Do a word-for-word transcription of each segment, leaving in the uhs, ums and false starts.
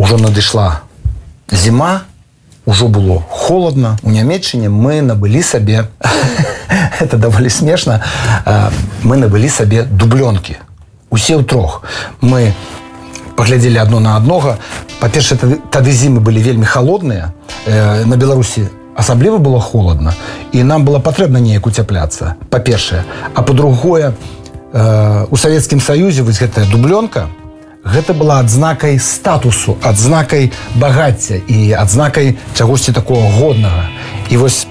ужо надышла зіма, ужо было холодна. У Нямецчыне мы набылі сабе, это даволі смешна, мы набылі сабе дублёнкі. Усе ў трох. Мы паглядзелі адно на аднога. Па-першае, тады, тады зімы былі вельмі халодныя. На Беларусі асабліва было холодна, і нам было патрэбна неяк уцяпляцца, па-першае. А па-другое, у Савецкім Саюзе вось гэтая дублёнка, гэта была адзнакай статусу, адзнакай багацця і адзнакай чагосьці такого годнага. І вось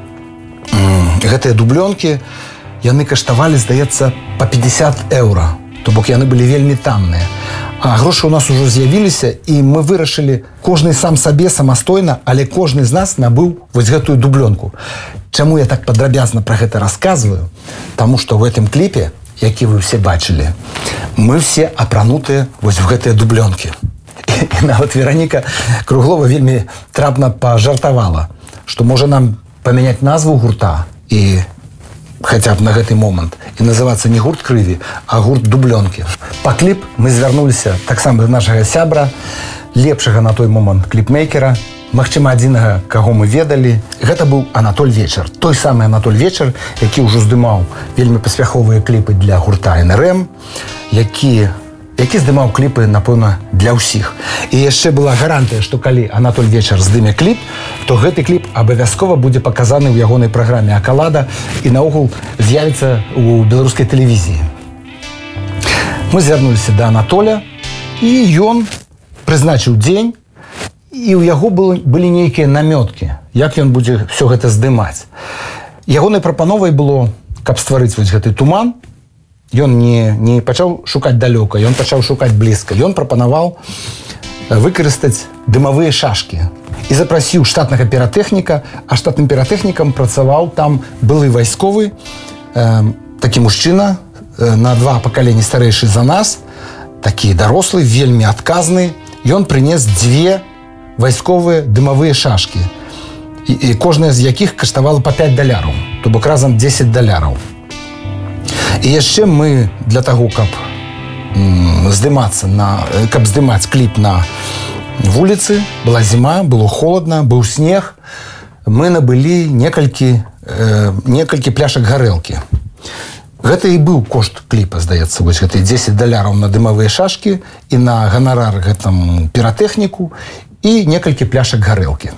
гэтыя дублёнкі, яны каштавалі, здаецца, па пятьдесят еўра. То бок яны былі вельмі танныя. А грошы ў нас ужо з'явіліся, і мы вырашылі кожны сам сабе самастойна, але кожны з нас набыў вось гэтую дублёнку. Чаму я так падрабязна пра гэта расказваю? Таму што ў гэтым кліпе, які вы ўсе бачылі, мы ўсе апранутыя вось в гэтыя дублёнкі. І, і нават Вераніка Круглова вельмі трапна пажартавала, што можа нам памяняць назву гурта і хаця б на гэты момант і называцца не гурт крыві, а гурт дублёнкі. Па кліп мы звярнуліся таксама да нашага сябра, лепшага на той момант кліпмейкера, магчыма, адзінага, каго мы ведалі. Гэта быў Анатоль Вечар. Той самы Анатоль Вечар, які ўжо здымаў вельмі паспяховыя кліпы для гурта эн эр эм, які які здымаў кліпы, напэўна, для ўсіх. І яшчэ была гарантыя, што калі Анатоль Вечар здыме кліп, то гэты кліп абавязкова будзе паказаны ў ягонай праграме «Акалада» і наогул з'явіцца ў беларускай тэлевізіі. Мы звярнуліся да Анатоля, і ён прызначыў дзень, і ў яго былі нейкія намёткі, як ён будзе ўсё гэта здымаць. Ягонай прапановай было, каб стварыць вось гэты туман. Ён не, не пачаў шукаць далёка, ён пачаў шукаць блізка. Ён прапанаваў выкарыстаць дымавыя шашкі. І запрасіў штатнага піратэхніка, а штатным піратэхнікам працаваў там былы вайсковы, э, такі мужчына, э, на два пакаленні старэйшы за нас, такі дарослы, вельмі адказны. Ён прынес дзве вайсковыя дымавыя шашкі, і, і кожная з якіх каштавала па пять даляраў, то бок разам дзесяць даляраў. І яшчэ мы для таго, каб здымацца на, каб здымаць кліп на вуліцы, была зіма, было холодна, быў снег, мы набылі некалькі, э, некалькі пляшак гарэлкі. Гэта і быў кошт кліпа, здаецца, вось гэты дзесяць даляраў на дымавыя шашкі і на ганарар гэтаму піратэхніку і некалькі пляшак гарэлкі.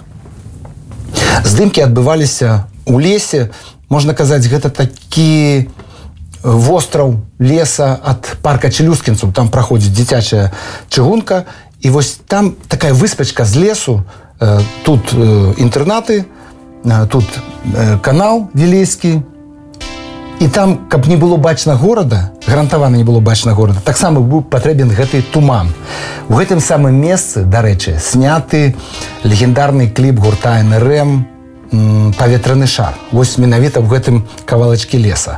Здымкі адбываліся ў лесе, можна казаць, гэта такі востраў леса ад парка Челюскінцаў, там праходзіць дзіцячая чыгунка, і вось там такая выспачка з лесу, тут інтэрнаты, тут канал вілейскі, і там, каб не было бачна горада, гарантавана не было бачна горада, таксама быў патрэбен гэты туман. У гэтым самым месцы, дарэчы, сняты легендарны кліп гурта эн эр эм «Паветраны шар». Вось менавіта ў гэтым кавалачкі леса.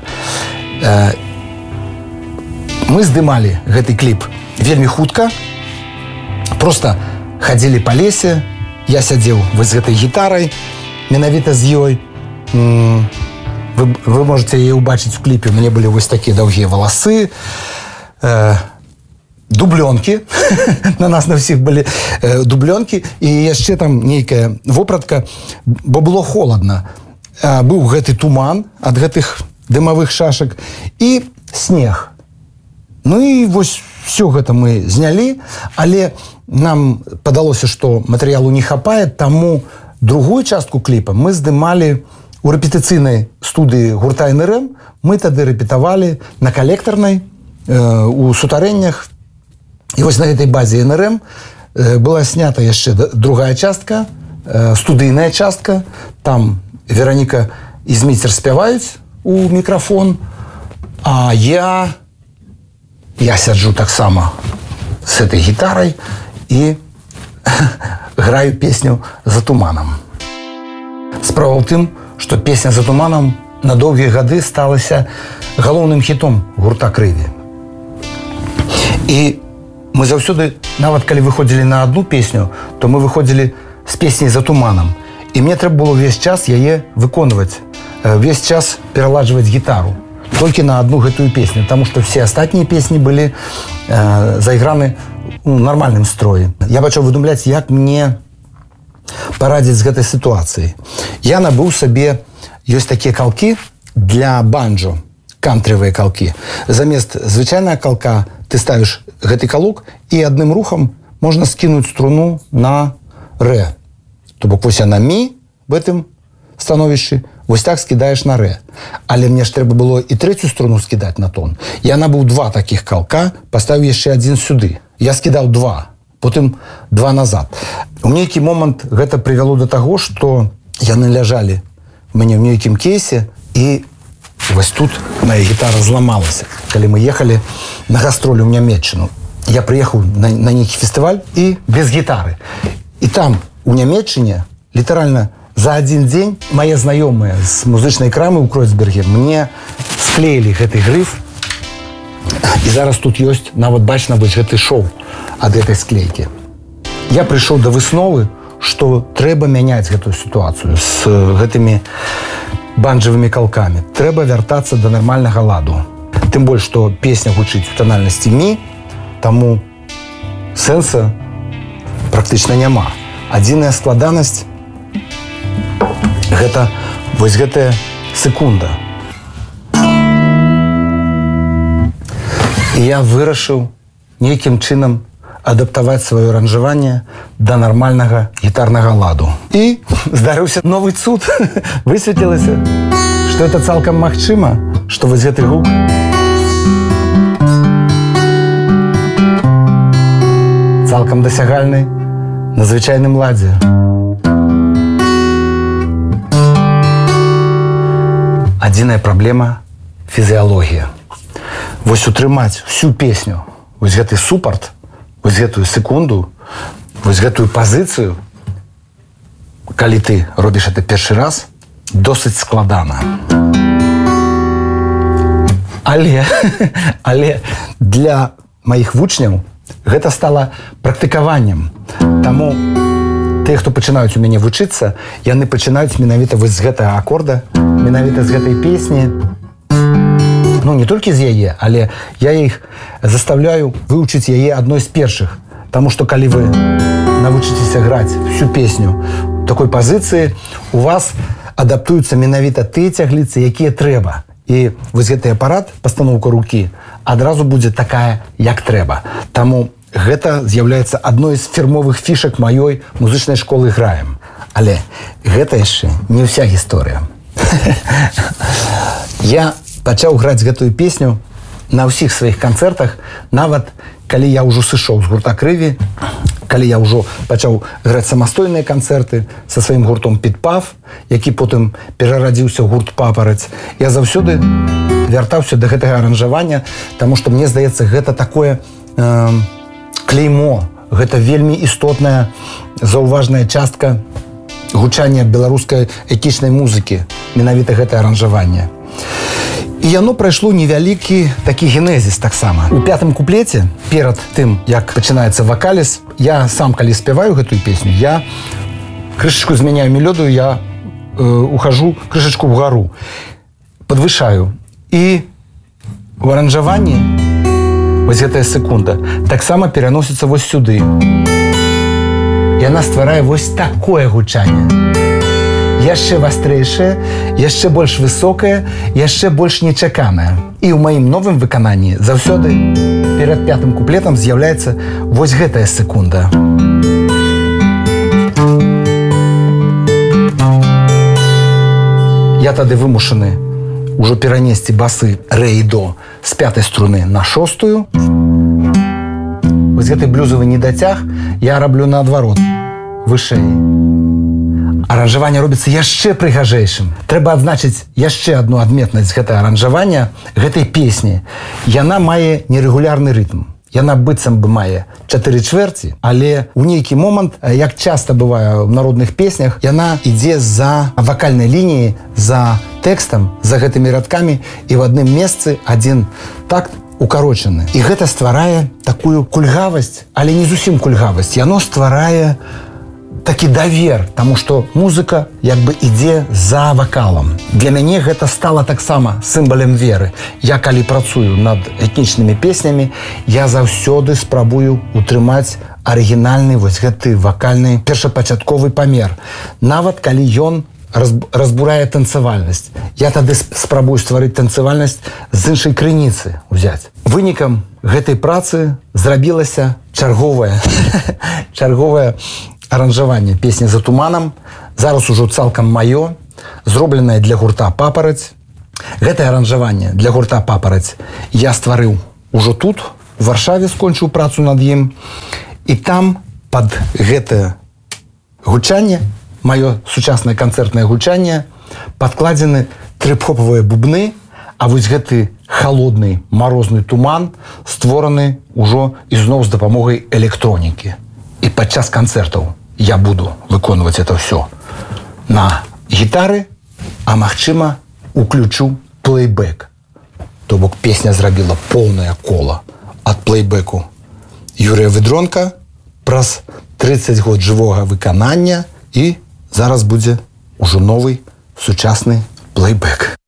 Мы здымалі гэты кліп вельмі хутка, просто хадзілі па лесе, я сядзеў вось з гэтай гітарай, менавіта з ёй. Вы, вы можете яе ўбачыць у кліпе, у мяне былі вось такія даўгія валасы, э, дублёнкі, на нас на ўсіх былі э, дублёнкі, і яшчэ там нейкая вопратка, бо было холодна. Э, быў гэты туман ад гэтых дымавых шашак і снег. Ну і вось все гэта мы знялі, але нам падалося, што матэрыялу не хапае, таму другую частку кліпа мы здымалі у рэпетыцыйнай студыі гурта эн эр эм. Мы тады рэпетавалі на калектарнай, э, у сутарэннях. І вось на гэтай базе эн эр эм э, была снята яшчэ другая частка, э, студыйная частка. Там Вераніка і Зміцер спяваюць у мікрафон, а я я сяджу таксама з этой гітарай і граю песню «За туманам». Справа ў тым, што песня «За туманам» на доўгія гады сталася галоўным хітом гурта «Крыві». І мы заўсёды, нават калі выходзілі на адну песню, то мы выходзілі з песняй «За туманам». І мне трэба было ўвесь час яе выконваць, весь час пераладжваць гітару толькі на одну гэтую песню, таму што все астатнія песні былі э, зайграны у нармальным строі. Я пачаў выдумляць, як мне парадзіць з гэтай сітуацыяй. Я набыў сабе, ёсць такія калкі для банджо, кантрывыя калкі. Замест звычайная калка ты ставіш гэты калок і адным рухам можна скінуць струну на рэ. То бок вось яна мі в гэтым становішчы, вось так скідаеш на рэ. Але мне ж трэба было і трэцюю струну скідаць на тон. Я набыў два такіх калка, паставіў яшчэ адзін сюды. Я скідаў два, потым два назад. У нейкі момант гэта прывяло да таго, што яны ляжалі мне ў нейкім кейсе, і вось тут моя гітара зламалася. Калі мы ехалі на гастролі ў Нямецчыну, я прыехаў на, на нейкі фестываль і без гітары. І там, у Нямецчыне, літаральна за адзін дзень мае знаёмыя з музычнай крамы ў Кройцберге мне склеілі гэты грыф. І зараз тут ёсць, нават бачна, вось гэты шоу ад гэтай склейкі. Я прыйшоў да высновы, што трэба мяняць гэтую сітуацыю з гэтымі банджавымі калкамі. Трэба вяртацца да нармальнага ладу. Тым больш, што песня гучыць у танальнасці мі, таму сэнса практычна няма. Адзіная складанасць – гэта вось гэтая секунда. І я вырашыў нейкім чынам адаптаваць сваё аранжаванне да нармальнага гітарнага ладу. І здарыўся новы цуд. Высветлілася, што это цалкам магчыма, што вось гэты гук цалкам дасягальны на звычайным ладзе. Адзіная праблема – фізіялогія. Вось утрымаць всю песню, вось гэты супарт, вось гэтую секунду, вось гэтую пазіцыю, калі ты робіш это першы раз, досыць складана. Але, але для маіх вучняў гэта стала практыкаваннем. Таму тыя, хто пачынаюць у мяне вучыцца, яны пачынаюць менавіта вось з гэтага акорда, менавіта з гэтай песні. Ну, не толькі з яе, але я іх заставляю вывучыць яе адной з першых. Таму што калі вы навучыцеся граць всю песню у такой пазіцыі, у вас адаптуюцца менавіта тыя цягліцы, якія трэба. І вось гэты апарат, пастаноўка рукі, адразу будзе такая, як трэба. Таму гэта з'яўляецца адной з фірмовых фішак маёй музычнай школы «Граем». Але гэта яшчэ не ўся гісторыя. Я пачаў граць гэтую песню на ўсіх сваіх канцэртах, нават калі я ўжо сышоў з гурта «Крыві», калі я ўжо пачаў граць самастойныя канцэрты са сваім гуртом «Підпав», які потым перарадзіўся ў гурт «Папараць», я заўсёды вяртаўся да гэтага аранжавання, таму што мне здаецца, гэта такое э, клеймо, гэта вельмі істотная, заўважная частка гучання беларускай этнічнай музыкі, менавіта гэтае аранжаванне. І яно прайшло невялікі такі генезіс таксама. У пятым куплеце, перад тым, як пачынаецца вакаліз, я сам, калі спяваю гэтую песню, я крышачку змяняю мелодыю, я э, ухожу крышачку вгару, падвышаю. І в аранжаванні вось гэтая секунда таксама пераносіцца вось сюды. Яна стварае вось такое гучанне. Яшчэ вастрэйшае, яшчэ больш высокае, яшчэ больш нечаканае. І ў маім новым выкананні заўсёды перад пятым куплетам з'яўляецца вось гэтая секунда. Я тады вымушаны ўжо перанесці басы рэ і до з пятай струны на шостую. Вось гэты блюзавы недацяг я раблю наадварот, вышэй. Аранжаванне робіцца яшчэ прыгажэйшым. Трэба адзначыць яшчэ адну адметнасць гэтага аранжавання, гэтай песні. Яна мае нерэгулярны рытм. Яна быццам бы мае чатыры чвэрці, але ў нейкі момант, як часта бывае ў народных песнях, яна ідзе за вакальнай лініяй, за тэкстам, за гэтымі радкамі, і в адным месцы адзін такт укарочаны. І гэта стварае такую кульгавасць, але не зусім кульгавасць. Яно стварае такі давер, таму што музыка як бы ідзе за вакалам. Для мяне гэта стала таксама сімвалам веры. Я калі працую над этнічнымі песнямі, я заўсёды спрабую утрымаць арыгінальны вось гэты вакальны першапачатковы памер. Нават калі ён разбурае танцавальнасць. Я тады спрабую стварыць танцавальнасць з іншай крыніцы ўзяць. Вынікам гэтай працы зрабілася чарговае чарговае аранжаванне песні «За туманам». Зараз ужо цалкам маё, зробленае для гурта «Папараць». Гэтае аранжаванне для гурта «Папараць» я стварыў ужо тут, у Варшаве скончыў працу над ім. І там пад гэтае гучанне, маё сучаснае канцэртнае гучанне, падкладзены трып-хопавыя бубны, а вось гэты халодны марозны туман створаны ўжо ізноў з дапамогай электронікі. І падчас канцэртаў я буду выконваць это ўсё на гітары, а магчыма, уключу плейбэк. То бок песня зрабіла поўнае кола ад плейбэку Юрыя Выдронка праз трыццаць год жывога выканання, і зараз будзе ўжо новы сучасны плейбэк.